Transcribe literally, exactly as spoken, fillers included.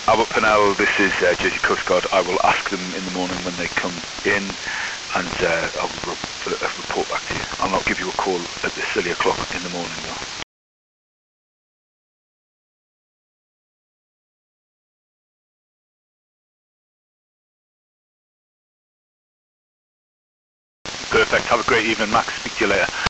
Albert Pennell, this is uh, Jersey Coast Guard. I will ask them in the morning when they come in, and uh, I will re uh, report back to you. I'll not give you a call at this silly o'clock in the morning though. Perfect. Have a great evening, Max. Speak to you later.